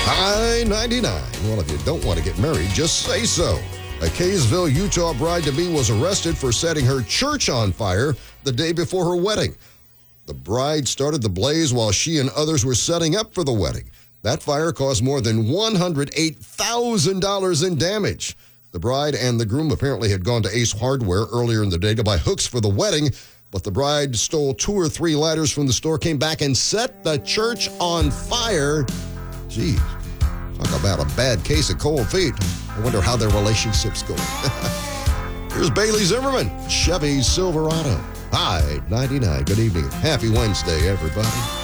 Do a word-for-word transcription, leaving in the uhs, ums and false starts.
I ninety-nine. Well, if you don't want to get married, just say so. A Kaysville, Utah bride-to-be was arrested for setting her church on fire the day before her wedding. The bride started the blaze while she and others were setting up for the wedding. That fire caused more than one hundred eight thousand dollars in damage. The bride and the groom apparently had gone to Ace Hardware earlier in the day to buy hooks for the wedding, but the bride stole two or three ladders from the store, came back, and set the church on fire. Geez, talk about a bad case of cold feet. I wonder how their relationship's going. Here's Bailey Zimmerman, Chevy Silverado. Hi, ninety-nine. Good evening. Happy Wednesday, everybody.